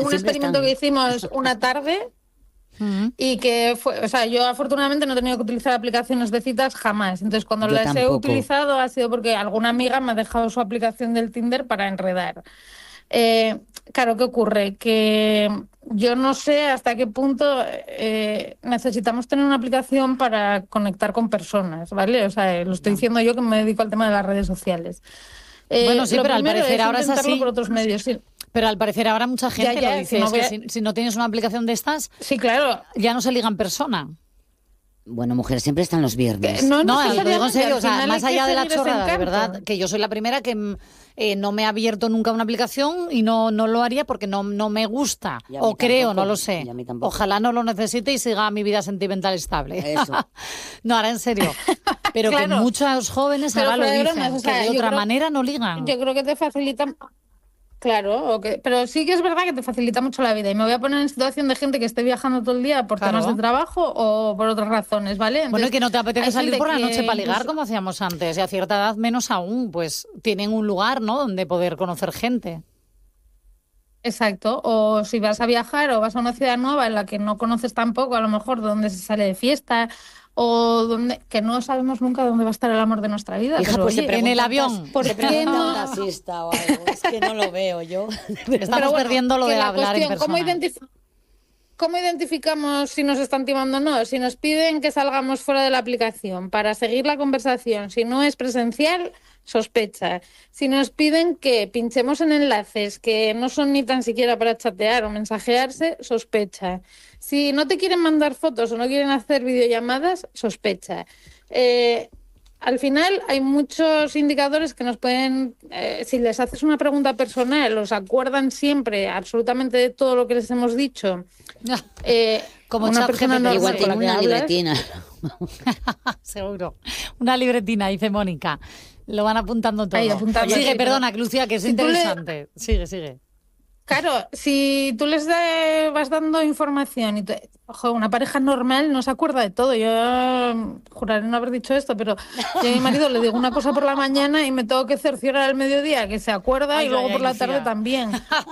un experimento que hicimos una tarde y que fue, o sea, yo afortunadamente no he tenido que utilizar aplicaciones de citas jamás. Entonces, cuando Yo las he tampoco. utilizado ha sido porque alguna amiga me ha dejado su aplicación del Tinder para enredar. Claro, ¿qué ocurre? Que yo no sé hasta qué punto necesitamos tener una aplicación para conectar con personas, ¿vale? O sea, lo estoy diciendo yo que me dedico al tema de las redes sociales. Bueno, sí, Lo pero al primero parecer es ahora es intentarlo así. por otros medios. Sí, Pero al parecer ahora mucha gente ya, lo dice, no es voy que a- si no tienes una aplicación de estas, sí, claro. ya no se liga en persona. Bueno, mujer, siempre están los viernes. No No, lo digo en necesariamente, serio, al o sea, final más hay que allá de la seguir ese chorrada, de encanto. verdad, que yo soy la primera que no me ha abierto nunca una aplicación y no lo haría porque no me gusta, Y a mí o creo, tampoco, no lo sé. y a mí tampoco. Ojalá no lo necesite y siga mi vida sentimental estable. Eso. No, ahora en serio. Pero que Claro. muchos jóvenes Pero ahora lo fuera de dicen, bromas, o sea, que de yo otra creo- manera no ligan. Yo creo que te facilita, claro, pero sí que es verdad que te facilita mucho la vida. Y me voy a poner en situación de gente que esté viajando todo el día por Claro. temas de trabajo o por otras razones, ¿vale? Bueno, y Entonces, que no te apetece hay salir gente por la que noche para ligar incluso- como hacíamos antes, y a cierta edad menos aún, pues tienen un lugar, ¿no?, donde poder conocer gente. Exacto, o si vas a viajar o vas a una ciudad nueva en la que no conoces tampoco, a lo mejor dónde se sale de fiesta o donde que no sabemos nunca dónde va a estar el amor de nuestra vida. Hija, pero, pues oye, en el avión. ¿por se qué pregunta no? un taxista o algo. Es que no lo veo yo. Estamos Pero bueno, perdiendo lo que de la hablar en cuestión, persona. ¿cómo identificamos si nos están timando o no? Si nos piden que salgamos fuera de la aplicación para seguir la conversación, si no es presencial, sospecha. Si nos piden que pinchemos en enlaces que no son ni tan siquiera para chatear o mensajearse, sospecha. Si no te quieren mandar fotos o no quieren hacer videollamadas, sospecha. Al final hay muchos indicadores que nos pueden, si les haces una pregunta personal, los acuerdan siempre absolutamente de todo lo que les hemos dicho. Como una persona ChatGPT. normal Igual con tiene la que una hablas, libretina. Seguro. Una libretina, dice Mónica. Lo van apuntando todo. Ahí, apuntando. Sigue, Oye, perdona, Lucía, que es si tú le- interesante. Sigue. Claro, si tú les vas dando información y ojo, una pareja normal no se acuerda de todo. Yo juraré no haber dicho esto, pero yo a mi marido le digo una cosa por la mañana y me tengo que cerciorar al mediodía que se acuerda Ay, y luego ay, por la Lucía. tarde también.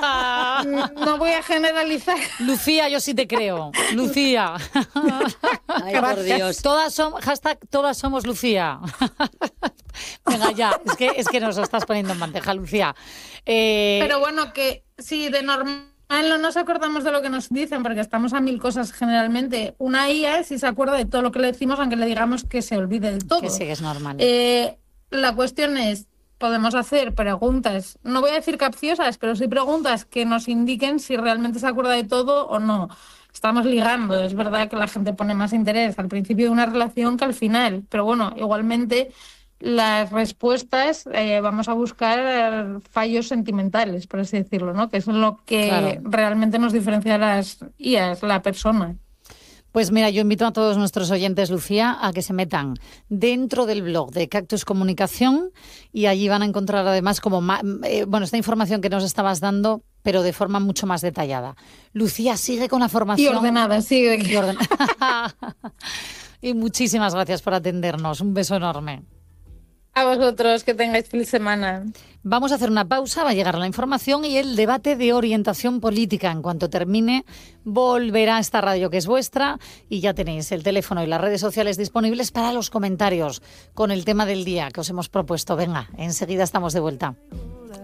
No voy a generalizar. Lucía, yo sí te creo. Lucía. Ay, por Dios. Todas somos Lucía. Venga, ya. Es que nos lo estás poniendo en bandeja, Lucía. Pero bueno, que si de normal no nos acordamos de lo que nos dicen, porque estamos a mil cosas generalmente, una IA si se acuerda de todo lo que le decimos, aunque le digamos que se olvide de todo. Que sí, que es normal. La cuestión es, podemos hacer preguntas, no voy a decir capciosas, pero sí preguntas que nos indiquen si realmente se acuerda de todo o no. Estamos ligando, es verdad que la gente pone más interés al principio de una relación que al final, pero bueno, igualmente las respuestas vamos a buscar fallos sentimentales, por así decirlo, ¿no? Que es lo que Claro. realmente nos diferencia a las IAs, la persona. Pues mira, yo invito a todos nuestros oyentes, Lucía, a que se metan dentro del blog de Cactus Comunicación y allí van a encontrar además esta información que nos estabas dando, pero de forma mucho más detallada. Lucía, sigue con la Y formación. ordenada, sí. Y muchísimas gracias por atendernos. Un beso enorme. A vosotros, que tengáis feliz semana. Vamos a hacer una pausa, va a llegar la información y el debate de orientación política. En cuanto termine, volverá a esta radio que es vuestra y ya tenéis el teléfono y las redes sociales disponibles para los comentarios con el tema del día que os hemos propuesto. Venga, enseguida estamos de vuelta.